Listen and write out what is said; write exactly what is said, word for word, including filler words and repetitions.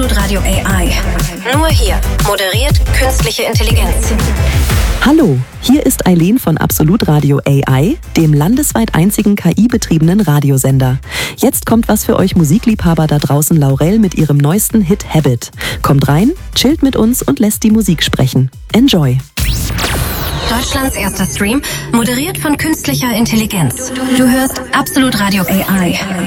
Absolut Radio A I. Nur hier moderiert künstliche Intelligenz. Hallo, hier ist Eileen von Absolut Radio A I, dem landesweit einzigen K I-betriebenen Radiosender. Jetzt kommt was für euch Musikliebhaber da draußen, Laurel mit ihrem neuesten Hit Habit. Kommt rein, chillt mit uns und lässt die Musik sprechen. Enjoy! Deutschlands erster Stream, moderiert von künstlicher Intelligenz. Du hörst Absolut Radio A I.